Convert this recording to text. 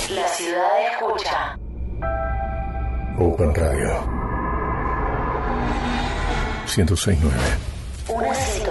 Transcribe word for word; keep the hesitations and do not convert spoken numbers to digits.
La ciudad escucha. Open Radio ciento seis punto nueve. Una señal